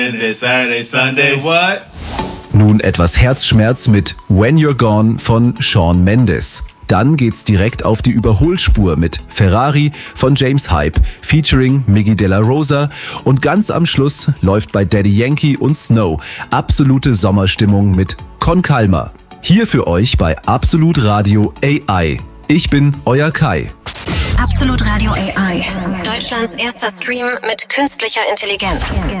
Saturday, Sunday, what? Nun etwas Herzschmerz mit When You're Gone von Shawn Mendes. Dann geht's direkt auf die Überholspur mit Ferrari von James Hype featuring Miggy de la Rosa und ganz am Schluss läuft bei Daddy Yankee und Snow absolute Sommerstimmung mit Con Calma. Hier für euch bei Absolut Radio AI. Ich bin euer Kai. Absolut Radio AI. Deutschlands erster Stream mit künstlicher Intelligenz.